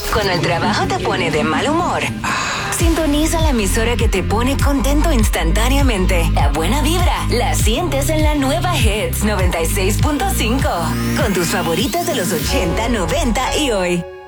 Cuando el trabajo te pone de mal humor, sintoniza la emisora que te pone contento instantáneamente. La buena vibra la sientes en la nueva Hits 96.5. Con tus favoritas de los 80, 90 y hoy.